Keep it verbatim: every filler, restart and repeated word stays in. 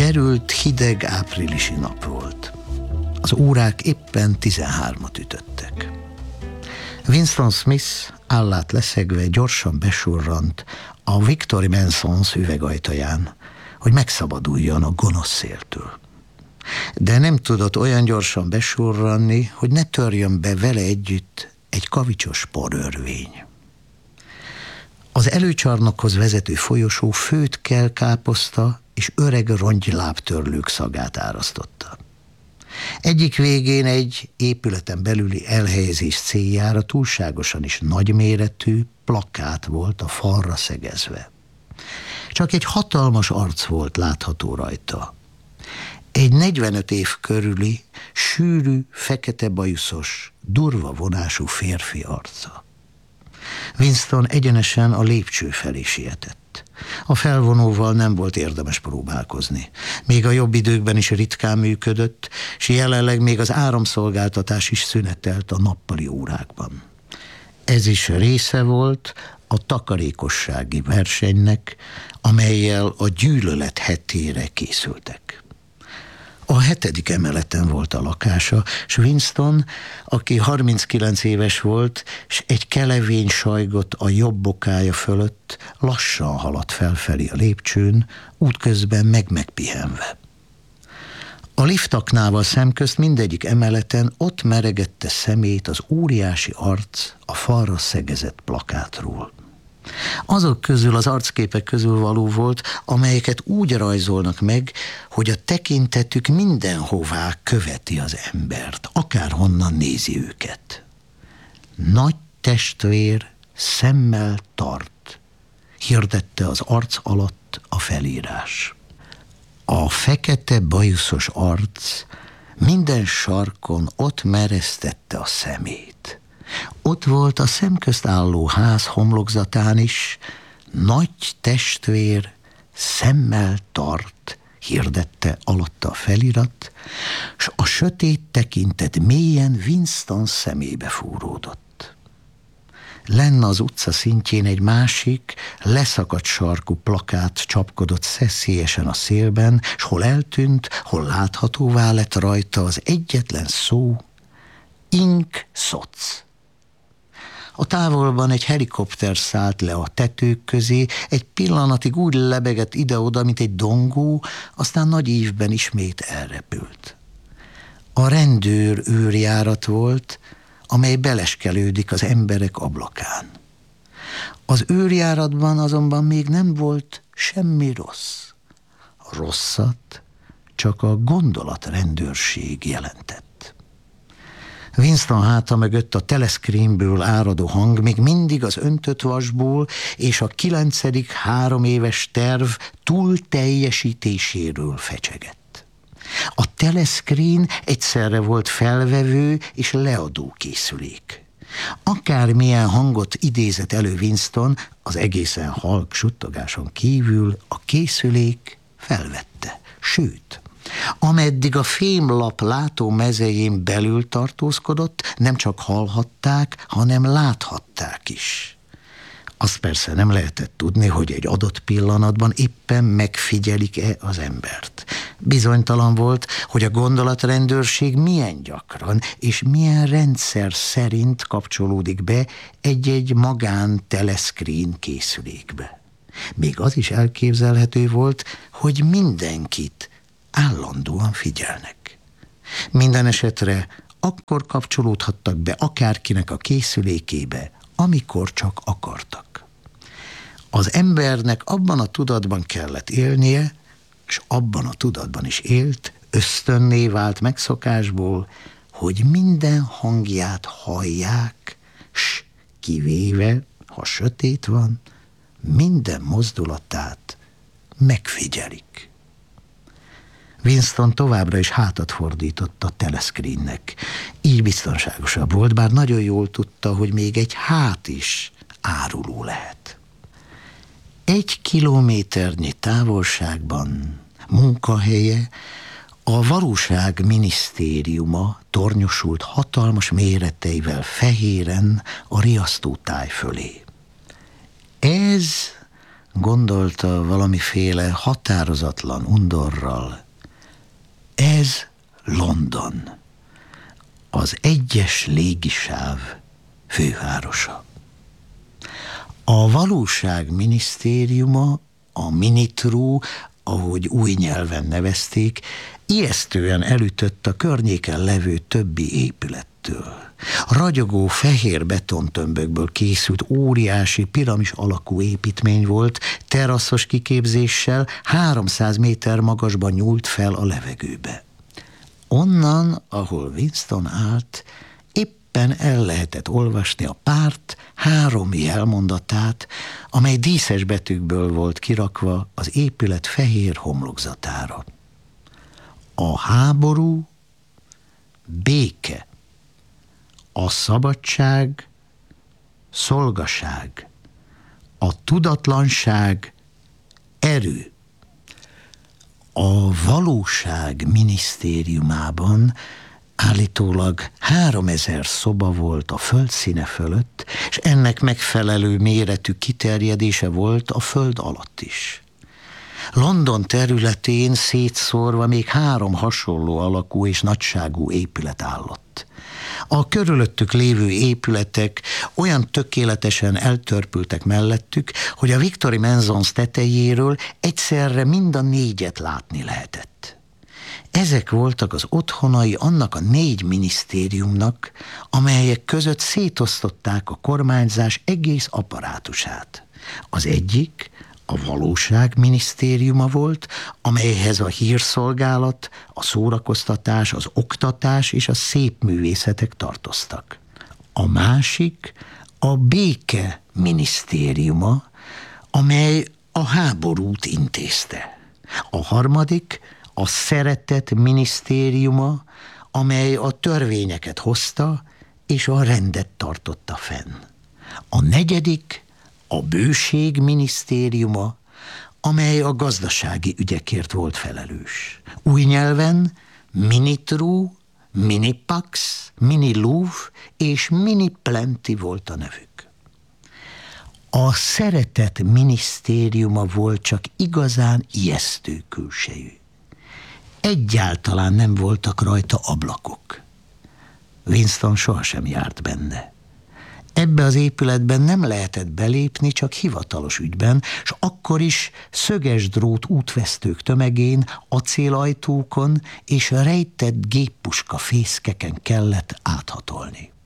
Derült, hideg áprilisi nap volt. Az órák éppen tizenhármat ütöttek. Winston Smith állát leszegve gyorsan besurrant a Victory Mansons üvegajtaján, hogy megszabaduljon a gonosz széltől. De nem tudott olyan gyorsan besurranni, hogy ne törjön be vele együtt egy kavicsos porörvény. Az előcsarnokhoz vezető folyosó főtt káposzta és öreg rongylábtörlők szagát árasztotta. Egyik végén egy épületen belüli elhelyezés céljára túlságosan is nagyméretű plakát volt a falra szegezve. Csak egy hatalmas arc volt látható rajta. Egy negyvenöt év körüli, sűrű, fekete bajuszos, durva vonású férfi arca. Winston egyenesen a lépcső felé sietett. A felvonóval nem volt érdemes próbálkozni. Még a jobb időkben is ritkán működött, s jelenleg még az áramszolgáltatás is szünetelt a nappali órákban. Ez is része volt a takarékossági versenynek, amellyel a gyűlölet hetére készültek. A hetedik emeleten volt a lakása, s Winston, aki harminckilenc éves volt, s egy kelevény sajgott a jobb bokája fölött, lassan haladt felfelé a lépcsőn, útközben meg-megpihenve. A liftaknával szemközt mindegyik emeleten ott meregette szemét az óriási arc a falra szegezett plakátról. Azok közül az arcképek közül való volt, amelyeket úgy rajzolnak meg, hogy a tekintetük mindenhová követi az embert, akárhonnan nézi őket. Nagy testvér szemmel tart, hirdette az arc alatt a felírás. A fekete bajuszos arc minden sarkon ott meresztette a szemét. Ott volt a szemközt álló ház homlokzatán is, nagy testvér szemmel tart, hirdette alatta a felirat, s a sötét tekintet mélyen Winston szemébe fúródott. Lenne az utca szintjén egy másik, leszakadt sarkú plakát csapkodott szeszélyesen a szélben, s hol eltűnt, hol láthatóvá lett rajta az egyetlen szó, Ink Soc. A távolban egy helikopter szállt le a tetők közé, egy pillanatig úgy lebegett ide-oda, mint egy dongó, aztán nagy ívben ismét elrepült. A rendőr őrjárat volt, amely beleskelődik az emberek ablakán. Az őrjáratban azonban még nem volt semmi rossz. A rosszat csak a gondolatrendőrség jelentett. Winston háta mögött a teleszkrénből áradó hang még mindig az öntött vasból és a kilencedik három éves terv túl teljesítéséről fecsegett. A teleszkrén egyszerre volt felvevő és leadó készülék. Akármilyen hangot idézett elő Winston, az egészen halk suttogáson kívül a készülék felvette, sőt, ameddig a fémlap látómezején belül tartózkodott, nem csak hallhatták, hanem láthatták is. Azt persze nem lehetett tudni, hogy egy adott pillanatban éppen megfigyelik-e az embert. Bizonytalan volt, hogy a gondolatrendőrség milyen gyakran és milyen rendszer szerint kapcsolódik be egy-egy magán teleszkrén készülékbe. Még az is elképzelhető volt, hogy mindenkit állandóan figyelnek. Minden esetre akkor kapcsolódhattak be akárkinek a készülékébe, amikor csak akartak. Az embernek abban a tudatban kellett élnie, és abban a tudatban is élt, ösztönné vált megszokásból, hogy minden hangját hallják, s kivéve, ha sötét van, minden mozdulatát megfigyelik. Winston továbbra is hátat fordított a teleszkrínnek. Így biztonságosabb volt, bár nagyon jól tudta, hogy még egy hát is áruló lehet. Egy kilométernyi távolságban munkahelye, a valóság minisztériuma tornyosult hatalmas méreteivel fehéren a riasztótáj fölé. Ez gondolta valamiféle határozatlan undorral. Ez London, az egyes légisáv fővárosa. A valóság minisztériuma, a Minitru, ahogy új nyelven nevezték, ijesztően elütött a környéken levő többi épülettől. Ragyogó fehér betontömbökből készült óriási piramis alakú építmény volt, teraszos kiképzéssel háromszáz méter magasban nyúlt fel a levegőbe. Onnan, ahol Winston állt, éppen el lehetett olvasni a párt három jelmondatát, amely díszes betűkből volt kirakva az épület fehér homlokzatára. A háború, béke, a szabadság, szolgaság, a tudatlanság, erő. A valóság minisztériumában állítólag háromezer szoba volt a földszíne fölött, és ennek megfelelő méretű kiterjedése volt a föld alatt is. London területén szétszórva még három hasonló alakú és nagyságú épület állott. A körülöttük lévő épületek olyan tökéletesen eltörpültek mellettük, hogy a Victory Mansions tetejéről egyszerre mind a négyet látni lehetett. Ezek voltak az otthonai annak a négy minisztériumnak, amelyek között szétosztották a kormányzás egész apparátusát. Az egyik a valóság minisztériuma volt, amelyhez a hírszolgálat, a szórakoztatás, az oktatás és a szépművészetek tartoztak. A másik a béke minisztériuma, amely a háborút intézte. A harmadik a szeretet minisztériuma, amely a törvényeket hozta és a rendet tartotta fenn. A negyedik a bőség minisztériuma, amely a gazdasági ügyekért volt felelős. Új nyelven Minitru, Minipax, Minilouvre és Miniplenty volt a nevük. A szeretet minisztériuma volt csak igazán ijesztő külsejű. Egyáltalán nem voltak rajta ablakok. Winston sohasem járt benne. Ebbe az épületben nem lehetett belépni, csak hivatalos ügyben, s akkor is szöges drót útvesztők tömegén, acélajtókon és rejtett géppuska fészkeken kellett áthatolni.